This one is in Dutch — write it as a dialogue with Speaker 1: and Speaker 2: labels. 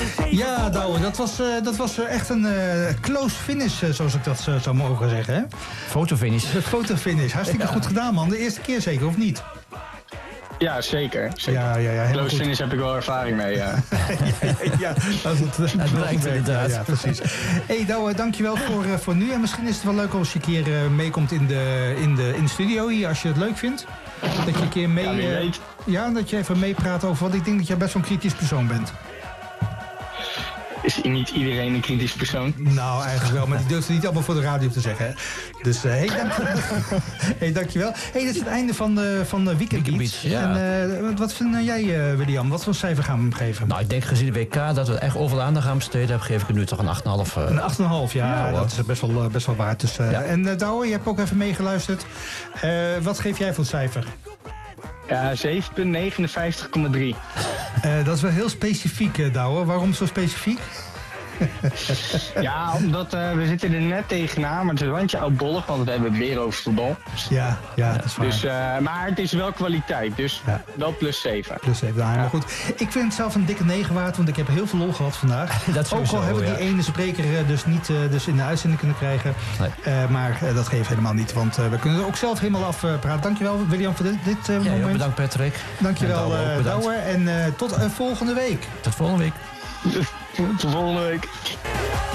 Speaker 1: Ja, Douwe, dat was echt een close finish, zoals ik dat zou mogen zeggen. Hè?
Speaker 2: Fotofinish.
Speaker 1: Fotofinish, hartstikke goed gedaan, man. De eerste keer zeker, of niet?
Speaker 3: Ja, zeker.
Speaker 1: Ja,
Speaker 3: Close finish heb ik wel ervaring mee, ja.
Speaker 1: Ja, dat is het
Speaker 2: blijkt inderdaad.
Speaker 1: Ja, precies. Hey, Douwe, dankjewel voor nu. En misschien is het wel leuk als je een keer meekomt in de studio hier, als je het leuk vindt. Dat je een keer mee... dat je even meepraat over wat ik denk dat jij best wel een kritisch persoon bent.
Speaker 3: Is niet iedereen een kritisch persoon?
Speaker 1: Nou, eigenlijk wel, maar die durft het niet allemaal voor de radio te zeggen. Hè? Dus dankjewel. Hey, dit is het einde van Weekend Beats.
Speaker 2: Ja.
Speaker 1: En wat vind jij, William? Wat voor cijfer gaan we hem geven?
Speaker 2: Nou, ik denk gezien de WK dat we echt overal aandacht aan besteden hebben, geef ik hem nu toch een 8,5.
Speaker 1: Een 8,5, ja, dat is best wel waard. Dus, En Douwe, je hebt ook even meegeluisterd. Wat geef jij voor cijfer?
Speaker 3: Ja, 7,59,3.
Speaker 1: Dat is wel heel specifiek, Douwe. Waarom zo specifiek?
Speaker 3: Ja, omdat we zitten er net tegenaan, maar het is een randje oudbollig, want we hebben weer over voetbal.
Speaker 1: Ja, dat is waar.
Speaker 3: Dus, maar het is wel kwaliteit, dus wel plus 7.
Speaker 1: Plus 7, nou ja, goed. Ik vind het zelf een dikke 9 waard, want ik heb heel veel lol gehad vandaag.
Speaker 2: Dat sowieso,
Speaker 1: ook al hebben we die ene spreker dus niet in de uitzending kunnen krijgen. Nee. Maar dat geeft helemaal niet, want we kunnen er ook zelf helemaal afpraten. Dankjewel, William, voor dit moment.
Speaker 2: Bedankt, Patrick.
Speaker 1: Dankjewel, Douwe. En tot volgende week.
Speaker 2: Tot volgende week.
Speaker 3: Tot volgende week.